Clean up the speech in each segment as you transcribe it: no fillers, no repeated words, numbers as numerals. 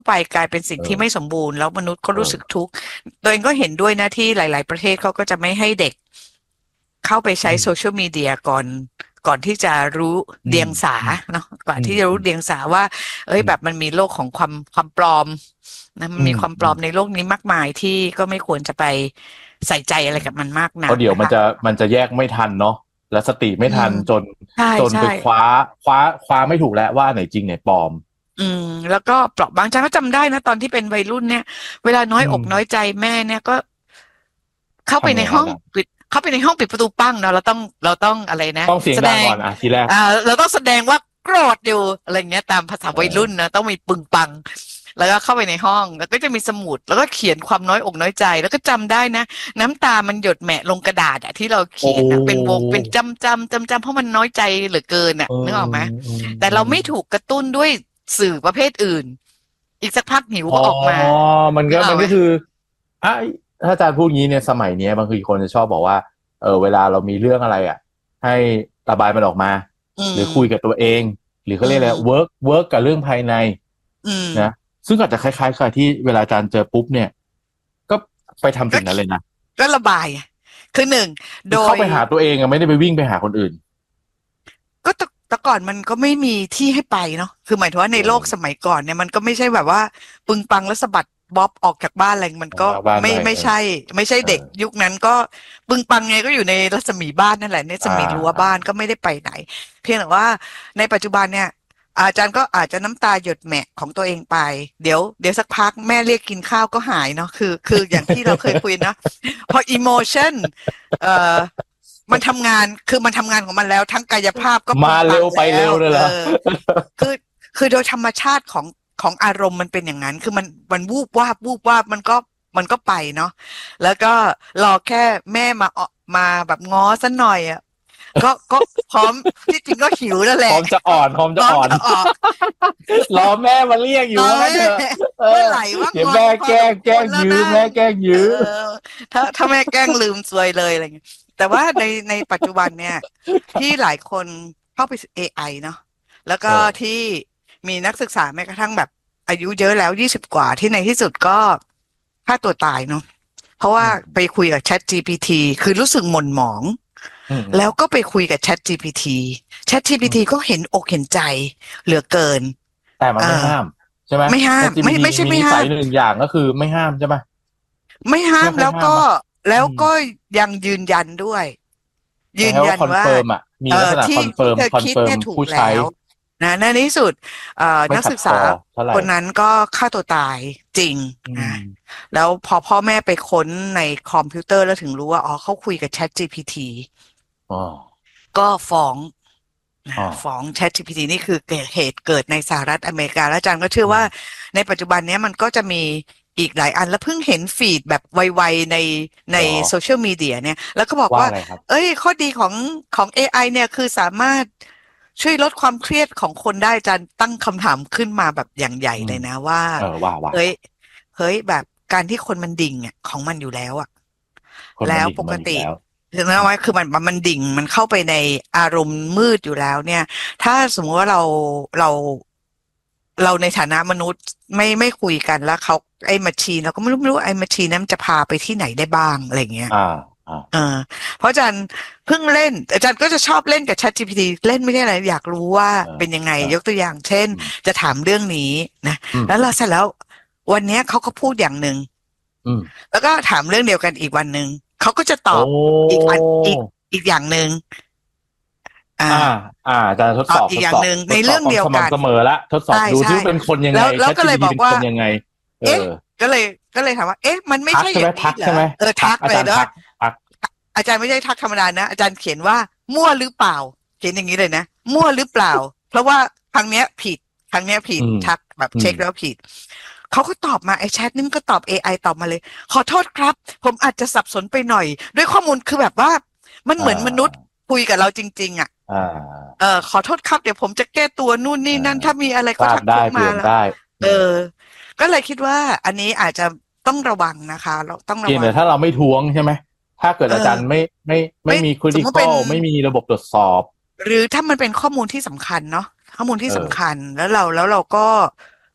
ไปกลายเป็นสิ่งที่ไม่เออสมบูรณ์แล้วมนุษย์ก็รู้สึกเออทุกข์ตัวเองก็เห็นด้วยนะที่หลายๆประเทศเขาก็จะไม่ให้เด็กเข้าไปใช้อืมโซเชียลมีเดียก่อนที่จะรู้อืมเดียงสาอืมเนาะก่อนอืมที่จะรู้เดียงสาว่าเอ้ยอืมแบบมันมีโลกของความปลอมนะมันอืมมีความปอืมลอมในโลกนี้มากมายที่ก็ไม่ควรจะไปใส่ใจอะไรอืมกับมันมากเพราะเดี๋ยวนักนะคะมันจะแยกไม่ทันเนาะและสติไม่อืมทันใช่จนใช่ไปคว้าไม่ถูกแล้วว่าไหนจริงไหนปลอมอืมแล้วก็เปราะบางจังก็จำได้นะตอนที่เป็นวัยรุ่นเนี่ยเวลาน้อยอืมอกน้อยใจแม่เนี่ยก็เข้าไปทำไงในห้องครับอาจารย์ปิดเข้าไปในห้องปิดประตูปั้งเนาะเราต้องอะไรนะต้องเสียงแสดงดังก่อนอ่ะทีแรกอ่าเราต้องแสดงว่าโกรธอยู่อะไรเงี้ยตามภาษาเอวัยรุ่นอนะต้องมีปึงปังแล้วก็เข้าไปในห้องแล้วก็จะมีสมุดแล้วก็เขียนความน้อยอกน้อยใจแล้วก็จำได้นะน้ำตามันหยดแหมะลงกระดาษอะที่เราโอ้เขียนอะเป็นวงเป็นจำเพราะมันน้อยใจเหลือเกินอะเออนึกออกไหมเออแต่เราไม่ถูกกระตุ้นด้วยสื่อประเภทอื่น อีกสักพักหิวอ๋อก็ออกมานึกออกไหมมันก็คืออ่ะถ้าอาจารย์พูดงี้เนี่ยสมัยเนี้ยบางทีคนจะชอบบอกว่าเวลาเรามีเรื่องอะไรอ่ะให้ระบายมันออกมาอืหรือคุยกับมตัวเองหรืออืเขาเรียกอะไรมเวิร์กกับเรื่องภายในอืมนะซึ่งอาจจะคล้ายๆกับที่เวลาอาจารย์เจอปุ๊บเนี่ยก็ไปทำก็สิ่งนั้นเลยนะก็ระบายอะคือหนึ่งโดยคือเข้าไปหาตัวเองอะไม่ได้ไปวิ่งไปหาคนอื่นก็แต่ก่อนมันก็ไม่มีที่ให้ไปเนาะคือหมายถึงว่าในโลกเออสมัยก่อนเนี่ยมันก็ไม่ใช่แบบว่าปึงปังแล้วสะบัดบ๊อบออกจากบ้านอะไรมันก็ออกจากบ้านไม่ได้ไม่ใช่ไม่ใช่เด็กเออยุคนั้นก็ปึงปังไงก็อยู่ในรัศมีบ้านนั่นแหละในรัศอ่ามีรั้วอ่าบ้านก็ไม่ได้ไปไหนเพียงแต่ว่าในปัจจุบันเนี่ยอาจารย์ก็อาจจะน้ำตาหยดแหมะของตัวเองไปเดี๋ยวสักพักแม่เรียกกินข้าวก็หายเนาะคืออย่างที่เราเคยคุยเนาะพออิโมชันเอ่อมันทำงานคือมันทำงานของมันแล้วทั้งกายภาพก็ปึมางปัเร็วไปงแล้วเร็วเลยเหรอคือคือโดยธรรมชาติของอารมณ์มันเป็นอย่างนั้นคือมันวูบวาบมันก็ไปเนาะแล้วก็รอแค่แม่มาแบบง้อสักหน่อยอ่ะก็พร้อมที่จริงก็หิวแล้วแหพละร้อมจะอ่อนพร้อมพร้อมจะอ่อนจะออกรอแม่มาเรียกอยู่รอแม่ว่างั้นเถอะเออเมื่อไหร่ว่าเดี๋ยวงอนแม่แกล้พอสมงแกล้งควรแล้วนะยื้อแม่แกล้งเออยื้อถ้าแม่แกล้งลืมซวยเลยอะไรเงี้ยแต่ว่าในปัจจุบันเนี่ยที่หลายคนเข้าไป AI เนาะแล้วก็เออที่มีนักศึกษาแม้กระทั่งแบบอายุเยอะแล้ว20 กว่าที่ในที่สุดก็ฆ่าตัวตายเนาะเพราะว่าอืมไปคุยกับ ChatGPT คือรู้สึกหม่นหมองอืมอืมแล้วก็ไปคุยกับ ChatGPT อื ChatGPT มก็เห็นอกเห็นใจเหลือเกินแต่มัเออนไม่ห้ามใช่ไหมไม่ห้ามไม่ ChatGPT ไม่ใช่มีไม่ห้ามนิสัยหนึ่งอย่างก็คือไม่ห้ามใช่ไหมไม่ห้าไม่มแล้วก็ค่อยห้ามอ่ะแล้วอืมก็ยังยืนยันด้วยยืนคล้ายๆว่าคอนยันว่าเฟิร์มอ่ะมีลักษณะที่คอนเฟิที่เธอร์มคิดเนี่ยถูกผู้ใช้แล้วนะในที่สุดไม่ขัดคอนักศึกษาเท่าไหร่คนนั้นก็ฆ่าตัวตายจริงอืนะมแล้วพอพ่อแม่ไปค้นในคอมพิวเตอร์แล้วถึงรู้ว่าอ๋อเขาคุยกับ ChatGPT อ๋อก็ฟ้องนะอ๋อฟ้อง ChatGPT นี่คือเหตุเกิดในสหรัฐอเมริกาแล้วอาจารย์ก็เชื่อว่าอืมในปัจจุบันเนี้ยมันก็จะมีอีกหลายอันแล้วเพิ่งเห็นฟีดแบบไวๆในเหรอโซเชียลมีเดียเนี่ยแล้วก็บอกว่าว่าอะไรครับเอ้ยข้อดีของ AI เนี่ยคือสามารถช่วยลดความเครียดของคนได้อาจารย์ตั้งคำถามขึ้นมาแบบอย่างใหญ่อืมเลยนะว่าว่าเฮ้ยเฮ้ยแบบการที่คนมันดิ่งอ่ะของมันอยู่แล้วอ่ะแล้วคนมันดิ่งปกติมันอยู่แล้วถึงแม้ว่าคือมันดิ่งมันเข้าไปในอารมณ์มืดอยู่แล้วเนี่ยถ้าสมมติว่าเราเราในฐานะมนุษย์ไม่คุยกันแล้วเขาไอ้มัชชีนเราก็ไม่รู้ไอ้มัชชีนนั้นมันจะพาไปที่ไหนได้บ้างอะไรเงี้ยอ่าอ่าเออเพราะอาจารย์เพิ่งเล่นอาจารย์ก็จะชอบเล่นกับ ChatGPT เล่นไม่ได้อะไรอยากรู้ว่าเออเป็นยังไงเออยกตัวอย่างเช่นอืมจะถามเรื่องนี้นะอืมแล้วเราเสร็จแล้ววันเนี้ยเขาก็พูดอย่างหนึ่งอืมแล้วก็ถามเรื่องเดียวกันอีกวันหนึ่งเขาก็จะตอโอ้บอีกอันอีกอย่างหนึ่ง อ่อ่าาอาจารย์ตอบอีกอย่างหนึ่งในเรื่องทดสอบความสม่ำเดียวกันเสมอละทดสอบใช่ใช่ดูซิว่าเป็นคนยังไงแล้วก็เลย ChatGPT เป็นบอกว่าคนยังไงเออเอ๊ะก็เลยก็เลยถามว่าเอ๊ะมันไม่ใช่ทักใช่ไหมอย่างนี้เหรอทักใช่ไหมทักอาเลยเนาะจารย์ทักทักอาจารย์ไม่ใช่ทักธรรมดานะอาจารย์เขียนว่ามั่วหรือเปล่าเขียนอย่างนี้เลยนะมั่วหรือเปล่าเพราะว่าครั้งเนี้ยผิดครั้งเนี้ยผิดอืมทักแบบอืมเช็คแล้วผิดเขาก็ตอบมาไอ้แชทนี่มันก็ตอบ AI ตอบมาเลยขอโทษครับผมอาจจะสับสนไปหน่อยด้วยข้อมูลคือแบบว่ามันอ่เหมือนมนุษย์าคุยกับเราจริงๆอ่ะอ่าขอโทษครับเดี๋ยวผมจะแก้ตัวนู่นนี่อ่นั่นาถ้ามีอะไรก็ทักพลาดได้ท้วงมาแล้วเปลี่ยนได้เอออืมก็เลยคิดว่าอันนี้อาจจะต้องระวังนะคะเราต้องเพียงระวังแต่ถ้าเราไม่ท้วงใช่ไหมถ้าเกิดเอออาจารย์ไม่ไม่มีสมมติเป็น critical ไม่มีระบบตรวจสอบหรือถ้ามันเป็นข้อมูลที่สำคัญเนาะข้อมูลที่เออสำคัญแล้วเราก็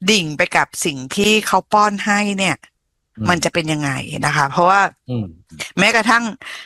ดิ่งไปกับสิ่งที่เขาป้อนให้เนี่ย มันจะเป็นยังไงนะคะ เพราะว่าแม้กระทั่ง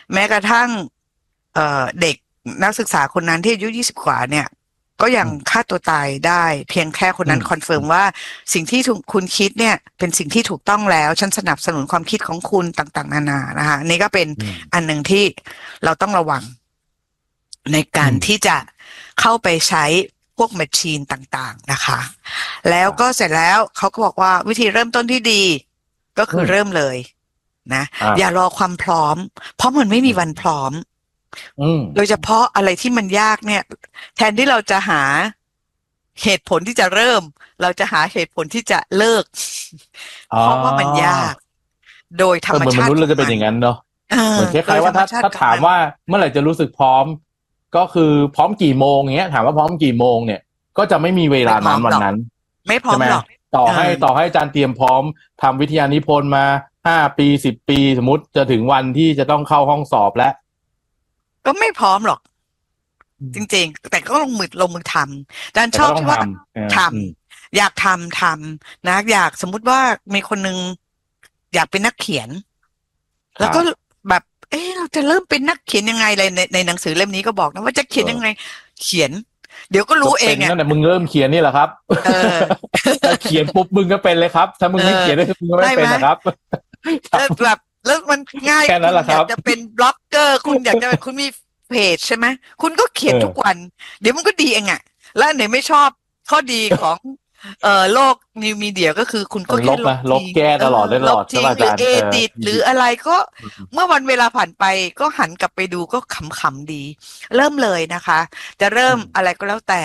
เด็กนักศึกษาคนนั้นที่อายุ20 กว่าเนี่ย ก็ยังฆ่าตัวตายได้เพียงแค่คนนั้นคอนเฟิร์มว่าสิ่งที่คุณคิดเนี่ยเป็นสิ่งที่ถูกต้องแล้วฉันสนับสนุนความคิดของคุณต่างๆนานานะคะนี่ก็เป็นอันหนึ่งที่เราต้องระวังในการที่จะเข้าไปใช้พวกแมชชีนต่างๆนะคะแล้วก็เสร็จแล้วเขาก็บอกว่าวิธีเริ่มต้นที่ดีก็คือเริ่มเลยนะอย่ารอความพร้อมเพราะมันไม่มีวันพร้อมโดยเฉพาะอะไรที่มันยากเนี่ยแทนที่เราจะหาเหตุผลที่จะเริ่มเราจะหาเหตุผลที่จะเลิกเพราะว่ามันยากโดยธรรมชาติเหมือนมนุษย์เราจะเป็นอย่างนั้นเนาะเหมือนคล้ายๆว่าถ้าถามว่าเมื่อไหร่จะรู้สึกพร้อมก็คือพร้อมกี่โมงเงี้ยถามว่าพร้อมกี่โมงเนี่ยก็จะไม่มีเวลานั้นวันนั้นไม่พร้อมหรอกต่อให้อาจารย์เตรียมพร้อมทำวิทยานิพนธ์มา5 ปี10 ปีสมมติจะถึงวันที่จะต้องเข้าห้องสอบแล้วก็ไม่พร้อมหรอกจริงๆแต่ก็ลงมือทำอาจารย์ชอบที่ว่าทำอยากทำนะอยากสมมุติว่ามีคนนึงอยากเป็นนักเขียนแล้วก็แบบเราจะเริ่มเป็นนักเขียนยังไงเลยในหนังสือเล่มนี้ก็บอกนะว่าจะเขียนยังไงเขียนเดี๋ยวก็รู้เองนั่นแหละมึงเริ่มเขียนนี่แหละครับเขียนปุ๊บมึงก็เป็นเลยครับถ้ามึงไม่เขียนมึงก็ไม่เป็นนะครับแบบแล้วมันง่ายคุณอยากจะเป็นบล็อกเกอร์คุณอยากจะคุณมีเพจใช่ไหมคุณก็เขียนทุกวันเดี๋ยวมันก็ดีเองอ่ะแล้วไหนไม่ชอบข้อดีของโลกนิวมีเดียก็คือคุณก็แค่ลบแก้ตลอดลบทิ้งหรือเอดิตหรืออะไรก็เมื่อวันเวลาผ่านไปก็หันกลับไปดูก็ขำๆดีเริ่มเลยนะคะจะเริ่มอะไรก็แล้วแต่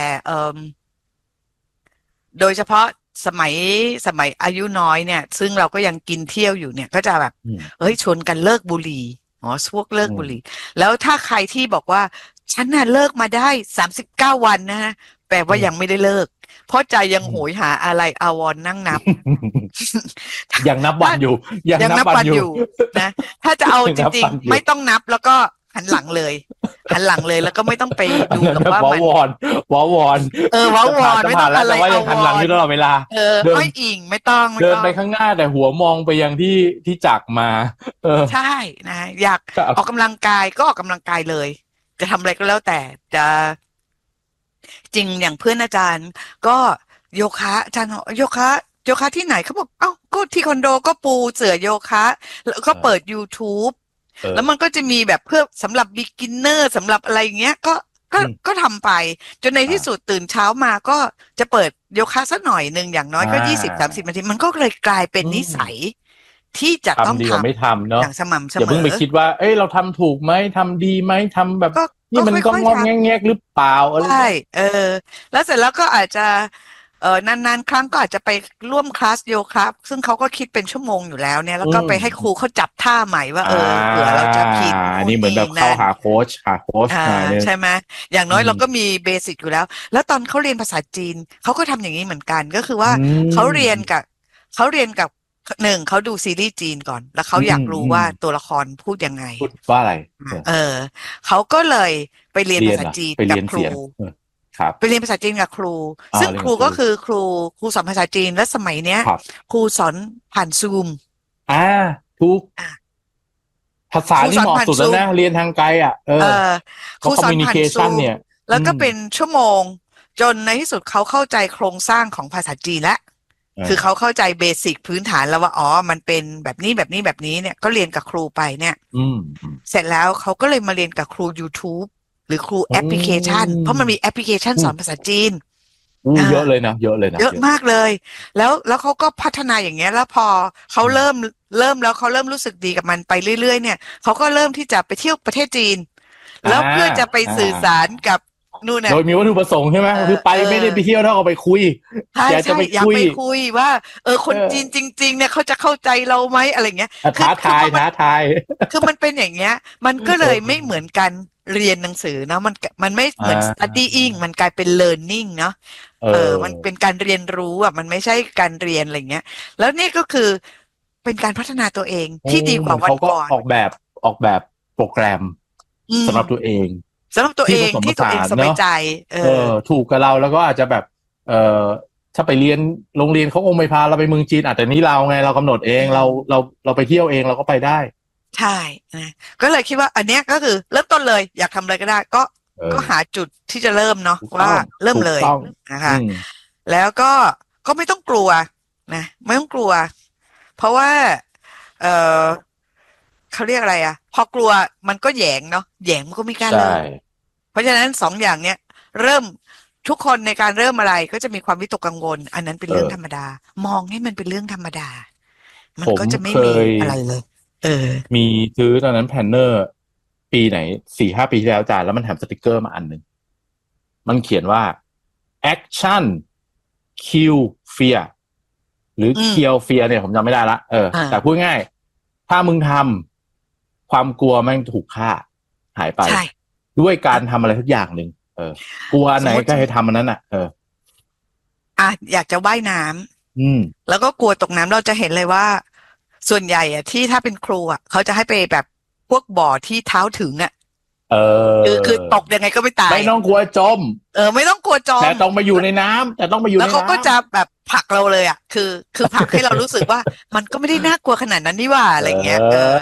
โดยเฉพาะสมัยอายุน้อยเนี่ยซึ่งเราก็ยังกินเที่ยวอยู่เนี่ยก็จะแบบชวนกันเลิกบุหรี่พวกเลิกบุหรี่แล้วถ้าใครที่บอกว่าฉันน่ะเลิกมาได้39 วันนะแปลว่ายังไม่ได้เลิกเพราะใจยังโหยหาอะไรอาวรณ์นั่งนับยังนับวันอยู่ยังนับวันอยู่นะถ้าจะเอาจริงๆไม่ต้องนับแล้วก็หันหลังเลยแล้วก็ไม่ต้องไปดูกับว่ามันวอนว้าวอนไม่ต้องอะไรเอาหันหลังอยู่ตลอดเวลาไม่อิงไม่ต้องเดินไปข้างหน้าแต่หัวมองไปยังที่จักมาใช่นะอยากออกกำลังกายก็ออกกำลังกายเลยจะทำอะไรก็แล้วแต่จะจริงอย่างเพื่อนอาจารย์ก็โยคะอาจารย์โยคะที่ไหนเขาบอกก็ที่คอนโดก็ปูเสื่อโยคะแล้วก็เปิด YouTube แล้วมันก็จะมีแบบเพื่อสำหรับ beginner สำหรับอะไรเงี้ยก็ทำไปจนในที่สุดตื่นเช้ามาก็จะเปิดโยคะสักหน่อยนึงอย่างน้อยก็20-30 นาทีมันก็เลยกลายเป็นนิสัยที่จะต้องทำไม่ทำเนาะอย่างสม่ำเสมออย่าเพิ่งไปคิดว่าเราทำถูกไหมทำดีไหมทำแบบนี่มันก็งอแงกหรือเปล่าใช่แล้วเสร็จแล้วก็อาจจะนานๆครั้งก็อาจจะไปร่วมคลาสโยคะซึ่งเขาก็คิดเป็นชั่วโมงอยู่แล้วเนี่ยแล้วก็ไปให้ครูเขาจับท่าใหม่ว่าเผื่อเราจะผิดนี่เหมือนแบบเข้าหาโค้ชใช่ไหมอย่างน้อยเราก็มีเบสิกอยู่แล้วตอนเขาเรียนภาษาจีนเขาก็ทำอย่างนี้เหมือนกันก็คือว่าเขาเรียนกับหนึ่งเขาดูซีรีส์จีนก่อนแล้วเขาอยากรู้ว่าตัวละครพูดยังไงพูดว่าอะไรเขาก็เลยไปเรียนภาษาจีนกับครูไปเรียนภาษาจีนกับครูซึ่งครูก็คือครูสอนภาษาจีนและสมัยเนี้ยครูสอนผ่านซูมทุกภาษาที่เหมาะสุดแล้วนะเรียนทางไกลครูสอนผ่านซูมเนี่ยแล้วก็เป็นชั่วโมงจนในที่สุดเขาเข้าใจโครงสร้างของภาษาจีนแล้วคือเขาเข้าใจเบสิกพื้นฐานแล้วว่ามันเป็นแบบนี้เนี่ยก็เรียนกับครูไปเนี่ยเสร็จแล้วเขาก็เลยมาเรียนกับครู YouTube หรือครูแอปพลิเคชันเพราะมันมีแอปพลิเคชันสอนภาษาจีนเยอะเลยนะเยอะมากเลยแล้วเขาก็พัฒนาอย่างเงี้ยแล้วพอเขาเริ่มแล้วเขาเริ่มรู้สึกดีกับมันไปเรื่อยๆเนี่ยเขาก็เริ่มที่จะไปเที่ยวประเทศจีนแล้วเพื่อจะไปสื่อสารกับนู่นนะโดยมีวัตถุประสงค์ใช่ไหมคือไปไม่ได้ไปเที่ยวเท่ากับไปคุยอยากจะไปคุยว่าคนจีนจริงๆเนี่ยเขาจะเข้าใจเราไหมอะไรเงี้ยท้าทายคือมันเป็นอย่างเงี้ยมันก็เลยไม่เหมือนกันเรียนหนังสือนะมันไม่เหมือน studying มันกลายเป็น learning เนาะมันเป็นการเรียนรู้มันไม่ใช่การเรียนอะไรเงี้ยแล้วนี่ก็คือเป็นการพัฒนาตัวเองที่ดีกว่าวันก่อนออกแบบโปรแกรมสำหรับตัวเองที่ตัวเองสบายใจถูกกับเราแล้วก็อาจจะแบบถ้าไปเรียนโรงเรียนเขาคงไม่พาเราไปเมืองจีนแต่นี่เราไงเรากำหนดเองเราไปเที่ยวเองเราก็ไปได้ใช่นะก็เลยคิดว่าอันเนี้ยก็คือเริ่มต้นเลยอยากทำอะไรก็ได้ก็หาจุดที่จะเริ่มเนาะว่าเริ่มเลยนะคะแล้วก็ไม่ต้องกลัวนะไม่ต้องกลัวเพราะว่าเออเขาเรียกอะไรอ่ะพอกลัวมันก็แหยงเนาะแหยงมันก็ไม่กล้าเริ่มเพราะฉะนั้นสองอย่างเนี้ยเริ่มทุกคนในการเริ่มอะไรก็จะมีความวิตกกังวลอันนั้นเป็นเรื่องธรรมดามองให้มันเป็นเรื่องธรรมดามันก็จะไม่มีอะไรเลยมีซื้อตอนนั้นแพนเนอร์ปีไหน 4-5 ปีที่แล้วจ่ายแล้วมันแถมสติกเกอร์มาอันหนึ่งมันเขียนว่า action kill fear หรือ kill fear เนี่ยผมจำไม่ได้ละแต่พูดง่ายถ้ามึงทำความกลัวแม่งถูกฆ่าหายไปด้วยการทำอะไรทุกอย่างหนึ่งกลัวไหนก็ให้ทำอันนั้นอยากจะว่ายน้ำแล้วก็กลัวตกน้ำเราจะเห็นเลยว่าส่วนใหญ่ที่ถ้าเป็นครูเขาจะให้ไปแบบพวกบ่อที่เท้าถึงคือตกยังไงก็ไม่ตายไม่ต้องกลัวจมไม่ต้องกลัวจมแต่ต้องมาอยู่ในน้ำแต่ต้องมาอยู่ในน้ำแล้วเขาก็จะแบบผลักเราเลยคือผลักให้เรารู้สึกว่ามันก็ไม่ได้น่ากลัวขนาดนั้นนี่ว่าอะไรเงี้ย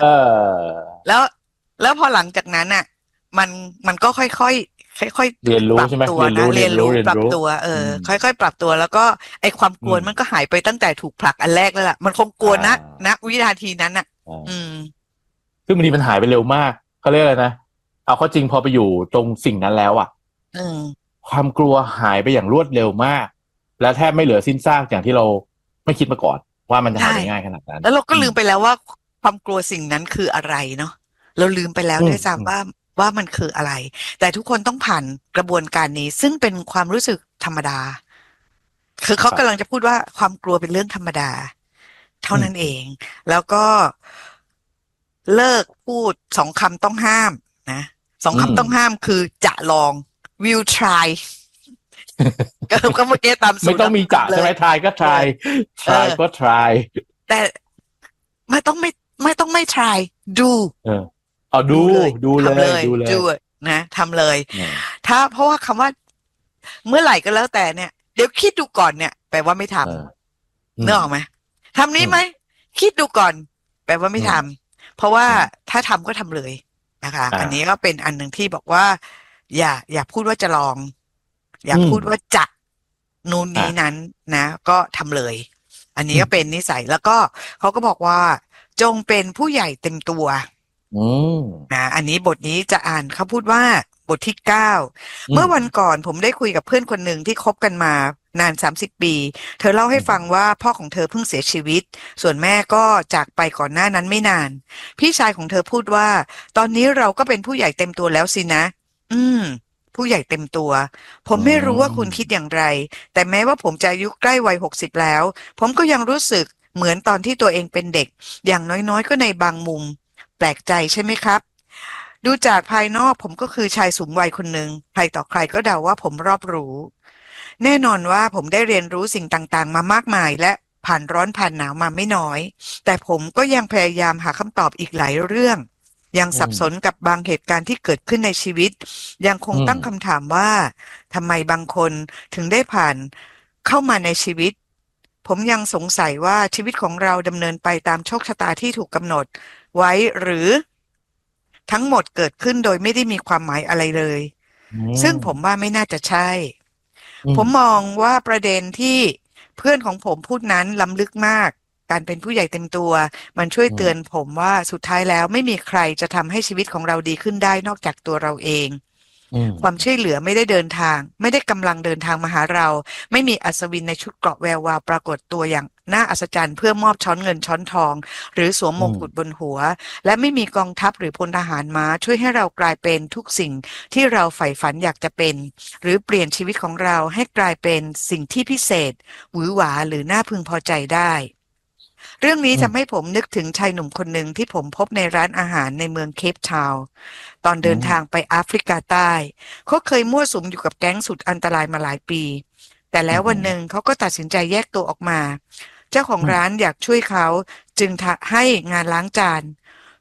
แล้วพอหลังจากนั้นมันก็ค่อยเรียนรู้ใช่ไหมเรียนรู้ปรับตัวค่อยๆปรับตัวแล้วก็ไอความกลัวมันก็หายไปตั้งแต่ถูกผลักอันแรกแล้วล่ะมันคงกลัวนะวินาทีนั้นซึ่งบางทีมันหายไปเร็วมากเขาเรียกอะไรนะเอาเข้าจริงพอไปอยู่ตรงสิ่งนั้นแล้วความกลัวหายไปอย่างรวดเร็วมากและแทบไม่เหลือสิ้นซากอย่างที่เราไม่คิดมาก่อนว่ามันจะหายง่ายขนาดนั้นแล้วเราก็ลืมไปแล้วว่าความกลัวสิ่งนั้นคืออะไรเนาะเราลืมไปแล้วด้วยซ้ำว่ามันคืออะไรแต่ทุกคนต้องผ่านกระบวนการนี้ซึ่งเป็นความรู้สึกธรรมดาคือเขากำลังจะพูดว่าความกลัวเป็นเรื่องธรรมดาเท่านั้นเองแล้วก็เลิกพูด2 คำต้องห้ามนะ2 คำต้องห้ามคือจะลอง will try ก็เมื่อกี้ตามสูตรไม่ต้องมีจะใช่ไหม try ก็ try ก็ try แต่ไม่ต้องไม่ try do ดูเลยนะทำเลยเพราะว่าคำว่าเมื่อไหร่ก็แล้วแต่เนี่ยเดี๋ยวคิดดูก่อนเนี่ยแปลว่าไม่ทำนึกออกไหมทำนี้ไหมคิดดูก่อนแปลว่าไม่ทำเพราะว่าถ้าทำก็ทำเลยนะคะอันนี้ก็เป็นอันหนึ่งที่บอกว่าอย่าพูดว่าจะลองอย่าพูดว่าจะนู่นนี้นั้นนะก็ทำเลยอันนี้ก็เป็นนิสัยแล้วก็เขาก็บอกว่าจงเป็นผู้ใหญ่เต็มตัวนะอันนี้บทนี้จะอ่านเขาพูดว่าบทที่9เมื่อวันก่อนผมได้คุยกับเพื่อนคนหนึ่งที่คบกันมานาน30 ปีเธอเล่าให้ฟังว่าพ่อของเธอเพิ่งเสียชีวิตส่วนแม่ก็จากไปก่อนหน้านั้นไม่นานพี่ชายของเธอพูดว่าตอนนี้เราก็เป็นผู้ใหญ่เต็มตัวแล้วสินะผู้ใหญ่เต็มตัวผมไม่รู้ว่าคุณคิดอย่างไรแต่แม้ว่าผมจะอายุใกล้วัย60แล้วผมก็ยังรู้สึกเหมือนตอนที่ตัวเองเป็นเด็กอย่างน้อยๆก็ในบางมุมแปลกใจใช่ไหมครับดูจากภายนอกผมก็คือชายสูงวัยคนหนึ่งใครต่อใครก็เดาว่าผมรอบรู้แน่นอนว่าผมได้เรียนรู้สิ่งต่างๆมามากมายและผ่านร้อนผ่านหนาวมาไม่น้อยแต่ผมก็ยังพยายามหาคำตอบอีกหลายเรื่องยังสับสนกับบางเหตุการณ์ที่เกิดขึ้นในชีวิตยังคงตั้งคำถามว่าทำไมบางคนถึงได้ผ่านเข้ามาในชีวิตผมยังสงสัยว่าชีวิตของเราดำเนินไปตามโชคชะตาที่ถูกกำหนดไว้หรือทั้งหมดเกิดขึ้นโดยไม่ได้มีความหมายอะไรเลยซึ่งผมว่าไม่น่าจะใช่ผมมองว่าประเด็นที่เพื่อนของผมพูดนั้นล้ำลึกมากการเป็นผู้ใหญ่เต็มตัวมันช่วยเตือนผมว่าสุดท้ายแล้วไม่มีใครจะทำให้ชีวิตของเราดีขึ้นได้นอกจากตัวเราเองความช่วยเหลือไม่ได้เดินทางไม่ได้กำลังเดินทางมาหาเราไม่มีอัศวินในชุดเกราะแวววาวปรากฏตัวอย่างน่าอัศจรรย์เพื่อมอบช้อนเงินช้อนทองหรือสวมมงกุฎบนหัวและไม่มีกองทัพหรือพลทหารม้าช่วยให้เรากลายเป็นทุกสิ่งที่เราใฝ่ฝันอยากจะเป็นหรือเปลี่ยนชีวิตของเราให้กลายเป็นสิ่งที่พิเศษหวือหวาหรือน่าพึงพอใจได้เรื่องนี้ทำให้ผมนึกถึงชายหนุ่มคนหนึ่งที่ผมพบในร้านอาหารในเมืองเคปทาวน์ตอนเดินทางไปแอฟริกาใต้เขาเคยมั่วสุมอยู่กับแก๊งสุดอันตรายมาหลายปีแต่แล้ววันหนึ่งเขาก็ตัดสินใจแยกตัวออกมาเจ้าของร้านอยากช่วยเขาจึงให้งานล้างจาน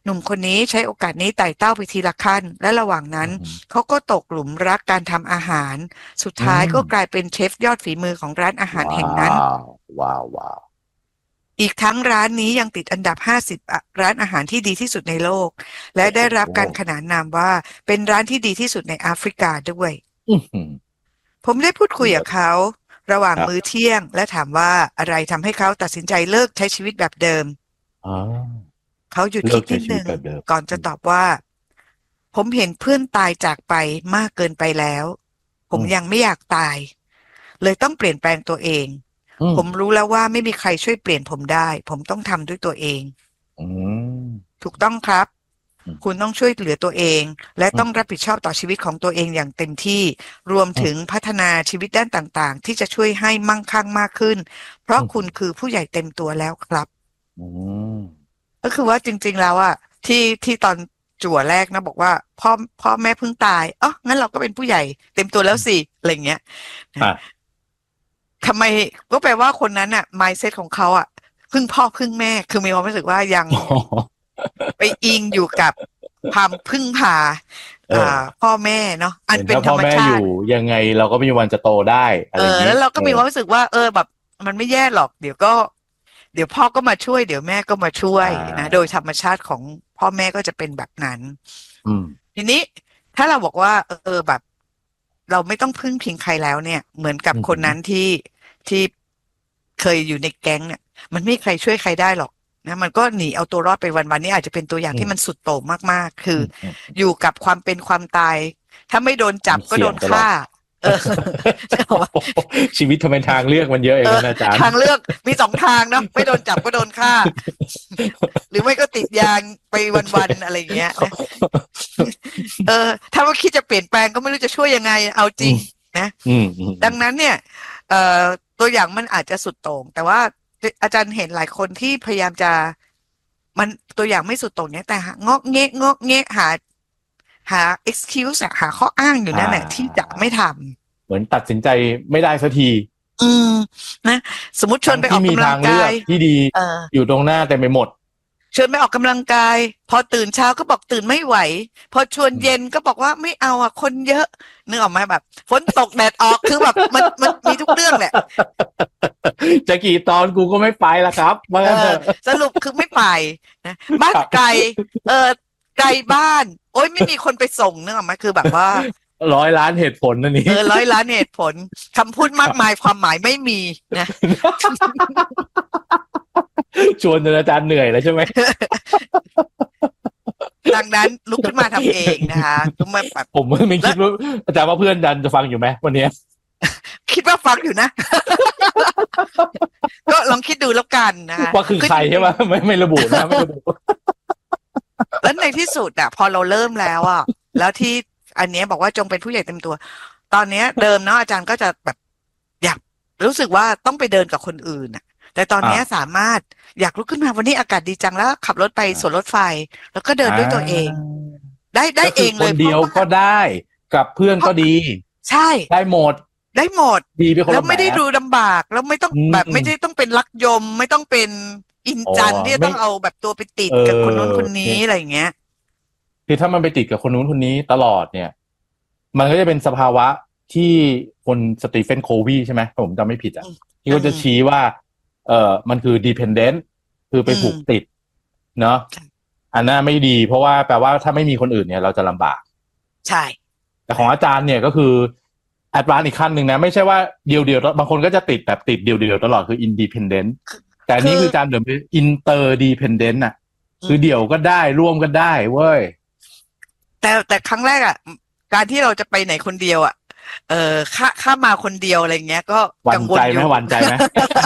หนุ่มคนนี้ใช้โอกาสนี้ไต่เต้าไปทีละขั้นและระหว่างนั้นเขาก็ตกหลุมรักการทำอาหารสุดท้ายก็กลายเป็นเชฟยอดฝีมือของร้านอาหารแห่งนั้นว้าวอีกทั้งร้านนี้ยังติดอันดับ50ร้านอาหารที่ดีที่สุดในโลกและได้รับการขนานนามว่าเป็นร้านที่ดีที่สุดในแอฟริกาด้วยผมได้พูดคุยกับเขาระหว่างมื้อเที่ยงและถามว่าอะไรทำให้เขาตัดสินใจเลิกใช้ชีวิตแบบเดิมเขาหยุดคิดนิดนึงก่อนจะตอบว่าผมเห็นเพื่อนตายจากไปมากเกินไปแล้วผมยังไม่อยากตายเลยต้องเปลี่ยนแปลงตัวเองผมรู้แล้วว่าไม่มีใครช่วยเปลี่ยนผมได้ผมต้องทำด้วยตัวเองถูกต้องครับคุณต้องช่วยเหลือตัวเองและต้องรับผิดชอบต่อชีวิตของตัวเองอย่างเต็มที่รวมถึงพัฒนาชีวิตด้านต่างๆที่จะช่วยให้มั่งคั่งมากขึ้นเพราะคุณคือผู้ใหญ่เต็มตัวแล้วครับก็คือว่าจริงๆแล้วอะที่ตอนจั่วแรกนะบอกว่าพ่อแม่เพิ่งตายงั้นเราก็เป็นผู้ใหญ่เต็มตัวแล้วสิอะไรเงี้ยทำไมก็แปลว่าคนนั้นอะ mindset ของเขาอะพึ่งพ่อพึ่งแม่คือมีความรู้สึกว่ายังไปอิงอยู่กับความพึ่งพาพ่อแม่เนาะอันเป็นธรรมชาติยังไงเราก็ไม่มีวันจะโตได้อะไรอย่างนี้แล้วเราก็มีความรู้สึกว่าแบบมันไม่แย่หรอกเดี๋ยวพ่อก็มาช่วยเดี๋ยวแม่ก็มาช่วยนะโดยธรรมชาติของพ่อแม่ก็จะเป็นแบบนั้นทีนี้ถ้าเราบอกว่าแบบเราไม่ต้องพึ่งพิงใครแล้วเนี่ยเหมือนกับคนนั้นที่เคยอยู่ในแก๊งเนี่ยมันไม่มีใครช่วยใครได้หรอกนะมันก็หนีเอาตัวรอดไปวันๆนี้อาจจะเป็นตัวอย่างที่มันสุดโต่งมากๆคืออยู่กับความเป็นความตายถ้าไม่โดนจับก็โดนฆ่าชีวิตทำไมทางเลือกมันเยอะอย่างนั้นอาจารย์ทางเลือกมี2 ทางเนาะไม่โดนจับก็โดนฆ่าหรือไม่ก็ติดยางไปวันๆอะไรอย่างเงี้ยถ้าว่าคิดจะเปลี่ยนแปลงก็ไม่รู้จะช่วยยังไงเอาจริงนะดังนั้นเนี่ยตัวอย่างมันอาจจะสุดโต่งแต่ว่าอาจารย์เห็นหลายคนที่พยายามจะมันตัวอย่างไม่สุดโต่งเนี่ยแต่งอกเงะหา excuse หาข้ออ้างอยู่นั่นแหละที่จะไม่ทำเหมือนตัดสินใจไม่ได้สักทีนะสมมติชวนไปออกกำลังกายที่ดีอยู่ตรงหน้าแต่ไม่หมดชวนไปออกกำลังกายพอตื่นเช้าก็บอกตื่นไม่ไหวพอชวนเย็นก็บอกว่าไม่เอาคนเยอะนึกออกไหมแบบฝนตกแดดออกคือแบบมันมีทุกเรื่องแหละจะกี่ตอนกูก็ไม่ไปละครับสรุปคือไม่ไปนะบ้านไกลไกลบ้านโอ๊ยไม่มีคนไปส่งนึกออกไหมคือแบบว่า 100 ล้านเหตุผลนั่นนี่ 100 ล้านเหตุผลคำพูดมากมายความหมายไม่มีนะชวนอาจารย์เหนื่อยแล้วใช่ไหมดังนั้นลุกขึ้นมาทำเองนะคะผมไม่คิดว่าอาจารย์ว่าเพื่อนดันจะฟังอยู่ไหมวันนี้คิดว่าฟังอยู่นะก็ลองคิดดูแล้วกันนะคะว่าคือใครใช่ไหมไม่ระบุนะไม่ระบุแล้วในที่สุดพอเราเริ่มแล้วแล้วที่อันนี้บอกว่าจงเป็นผู้ใหญ่เต็มตัวตอนนี้เดิมเนาะอาจารย์ก็จะแบบอยากรู้สึกว่าต้องไปเดินกับคนอื่นแต่ตอนนี้สามารถอยากลุกขึ้นมาวันนี้อากาศดีจังแล้วขับรถไปสวนรถไฟแล้วก็เดินด้วยตัวเองได้เองเลยคนเดียวก็ได้กับเพื่อนก็ดีใช่ได้หมดดีไปคนละแบบแล้วไม่ได้ดูลำบากแล้วไม่ต้องแบบไม่ได้ต้องเป็นลักยมไม่ต้องเป็นอินจันที่ต้องเอาแบบตัวไปติดกับคนนู้นคนนี้อะไรอย่างเงี้ยคือถ้ามันไปติดกับคนนู้นคนนี้ตลอดเนี่ยมันก็จะเป็นสภาวะที่คนสตีเฟนโควีใช่ไหมผมจำไม่ผิดที่เขาจะชี้ว่ามันคือ dependent คือไปผูกติดเนาะอันนั้นไม่ดีเพราะว่าแปลว่าถ้าไม่มีคนอื่นเนี่ยเราจะลำบากใช่แต่ของอาจารย์เนี่ยก็คือแอดวานซ์อีกขั้นหนึ่งนะไม่ใช่ว่าเดียวบางคนก็จะติดแบบติดเดียวตลอดคือ independent แต่นี่คือการเดินไป interdependent น่ะคือเดี่ยวก็ได้ร่วมก็ได้เว้ยแต่ครั้งแรกการที่เราจะไปไหนคนเดียวข้ามาคนเดียวอะไรเงี้ยก็กังวลอยู่หวั่นใจไหม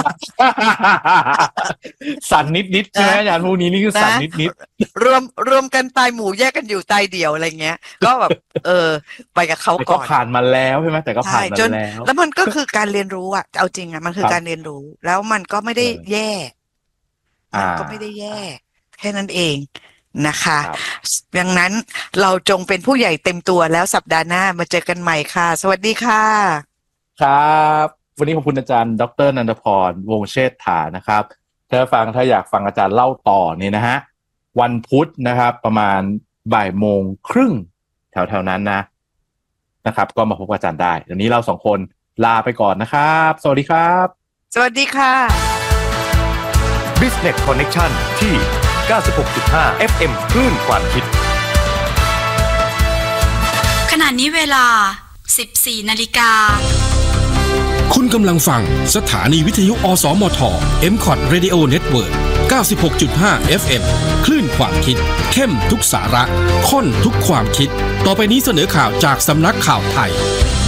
สั่นนิดใช่ไหมอาจารย์พวกนี้นี่คือสั่นนิดรวมกันตายหมู่แยกกันอยู่ตายเดี่ยวอะไรเงี้ยก็แบบไปกับเขาก่อนก็ผ่านมาแล้วใช่ไหมแต่ก็ผ่านมาแล้วมันก็คือการเรียนรู้เอาจริงมันคือการเรียนรู้แล้วมันก็ไม่ได้แย่มันก็ไม่ได้แย่แค่นั้นเองนะคะดังนั้นเราจงเป็นผู้ใหญ่เต็มตัวแล้วสัปดาห์หน้ามาเจอกันใหม่ค่ะสวัสดีค่ะครับวันนี้ขอบคุณอาจารย์ดร.นันทพรวงศ์เชษฐานะครับถ้าอยากฟังอาจารย์เล่าต่อเนี่ยนะฮะวันพุธนะครับประมาณบ่ายโมงครึ่งแถวๆนั้นนะครับก็มาพบกับอาจารย์ได้เดี๋ยวนี้เรา2คนลาไปก่อนนะครับสวัสดีครับสวัสดีค่ะ Business Connection ที่ 96.5 FM คลื่นความคิดขณะนี้เวลา 14 นาฬิกาคุณกำลังฟังสถานีวิทยุอสมท MCOT Radio Network 96.5 FM คลื่นความคิดเข้มทุกสาระข้นทุกความคิดต่อไปนี้เสนอข่าวจากสำนักข่าวไทย